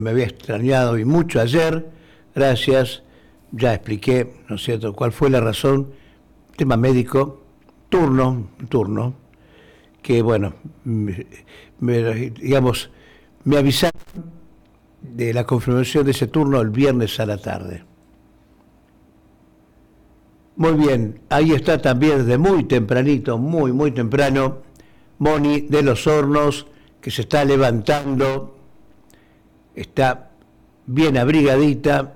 Me había extrañado y mucho ayer, gracias, ya expliqué, ¿no es cierto?, cuál fue la razón, tema médico, turno, que bueno, digamos, me avisaron de la confirmación de ese turno el viernes a la tarde. Muy bien, ahí está también desde muy tempranito, muy temprano, Moni de los Hornos, que se está levantando, está bien abrigadita,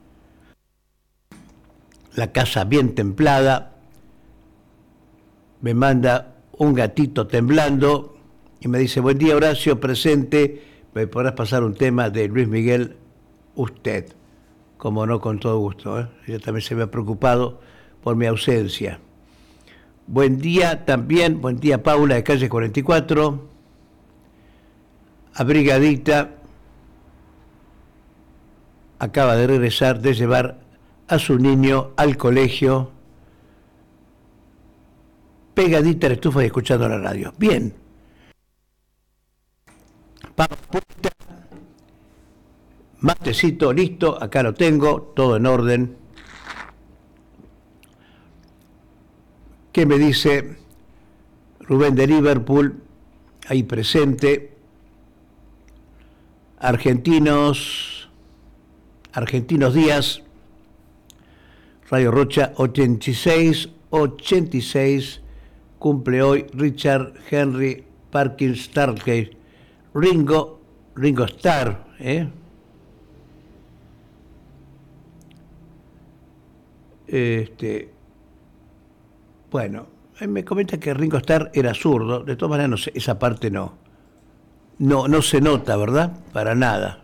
la casa bien templada, me manda un gatito temblando y me dice: buen día, Horacio, presente, me podrás pasar un tema de Luis Miguel, usted. Como no, con todo gusto, ¿eh? Ella también se me ha preocupado por mi ausencia. Buen día también, buen día Paula de calle 44, abrigadita, acaba de regresar de llevar a su niño al colegio, pegadita a la estufa y escuchando la radio. Bien. Matecito listo, acá lo tengo, todo en orden. ¿Qué me dice Rubén de Liverpool? Ahí presente. Argentinos Díaz, Radio Rocha 86, cumple hoy Richard Henry Parkins Starkey, Ringo Starr, bueno, me comenta que Ringo Starr era zurdo, de todas maneras no sé, esa parte no se nota, ¿verdad? Para nada.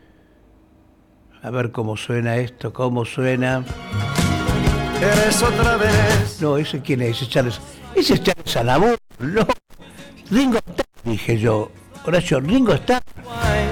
A ver cómo suena esto, cómo suena. ¿Eres otra vez? No, ¿ese quién es? Ese es Charles Aznavour, no. Ringo Starr, dije yo. Horacio, Ringo Starr.